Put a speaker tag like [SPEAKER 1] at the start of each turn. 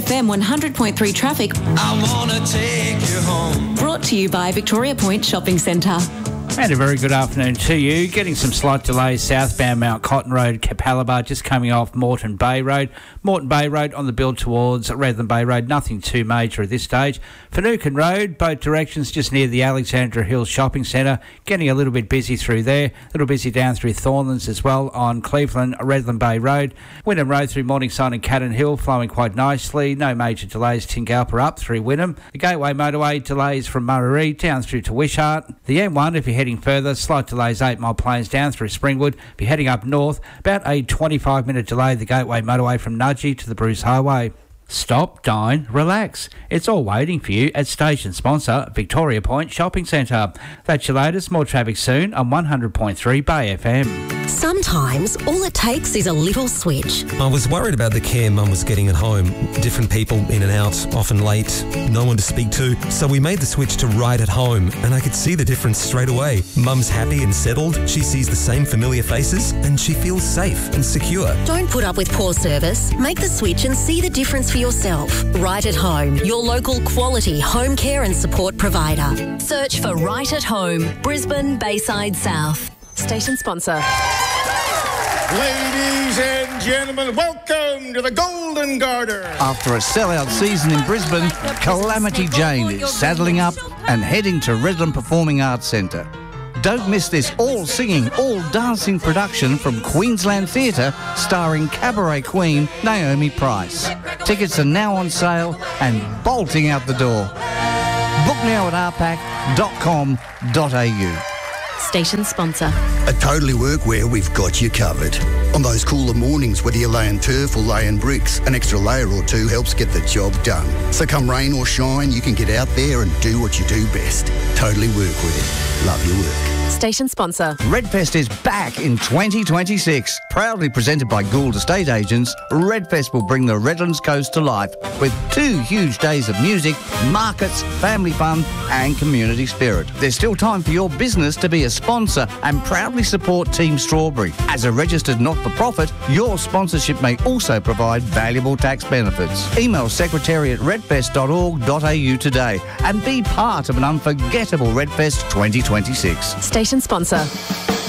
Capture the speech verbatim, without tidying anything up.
[SPEAKER 1] F M one hundred point three traffic.
[SPEAKER 2] I wanna take you home.
[SPEAKER 1] Brought to you by Victoria Point Shopping Centre.
[SPEAKER 3] And a very good afternoon to you. Getting some slight delays southbound Mount Cotton Road, Capalaba, just coming off Moreton Bay Road. Moreton Bay Road on the build towards Redland Bay Road. Nothing too major at this stage. Finucane Road, both directions, just near the Alexandra Hills Shopping Centre. Getting a little bit busy through there. A little busy down through Thornlands as well on Cleveland, Redland Bay Road. Wynnum Road through Morningside and Cadden Hill flowing quite nicely. No major delays. Tingalpa up through Wynnum. The Gateway Motorway delays from Murray down through to Wishart. The M one, if you're heading further, slight delays eight Mile Plains down through Springwood. If you're heading up north, about a twenty-five minute delay the Gateway Motorway from Nudgee to the Bruce Highway. Stop, dine, relax. It's all waiting for you at station sponsor Victoria Point Shopping Centre. That's your latest. More traffic soon on one hundred point three Bay F M.
[SPEAKER 4] Sometimes all it takes is a little switch.
[SPEAKER 5] I was worried about the care Mum was getting at home. Different people in and out, often late, no one to speak to. So we made the switch to Right at Home, and I could see the difference straight away. Mum's happy and settled, she sees the same familiar faces, and she feels safe and secure.
[SPEAKER 4] Don't put up with poor service. Make the switch and see the difference for yourself. Right at Home, your local quality home care and support provider.
[SPEAKER 6] Search for Right at Home, Brisbane, Bayside South. Station sponsor.
[SPEAKER 7] Ladies and gentlemen, welcome to the Golden Garter.
[SPEAKER 8] After a sellout season in Brisbane, Calamity Jane is saddling up and heading to Redland Performing Arts Centre. Don't miss this all-singing, all-dancing production from Queensland Theatre starring cabaret queen Naomi Price. Tickets are now on sale and bolting out the door. Book now at r pac dot com dot a u.
[SPEAKER 6] Station sponsor.
[SPEAKER 9] At Totally Workwear, we've got you covered. On those cooler mornings, whether you're laying turf or laying bricks, an extra layer or two helps get the job done. So come rain or shine, you can get out there and do what you do best. Totally Workwear. Love your work.
[SPEAKER 6] Station sponsor.
[SPEAKER 8] Redfest is back in twenty twenty-six. Proudly presented by Gould Estate Agents, Redfest will bring the Redlands Coast to life with two huge days of music, markets, family fun and community spirit. There's still time for your business to be a sponsor and proudly support Team Strawberry. As a registered not-for-profit, your sponsorship may also provide valuable tax benefits. Email secretary at redfest dot org dot a u today and be part of an unforgettable Redfest twenty twenty-six.
[SPEAKER 6] Station sponsor.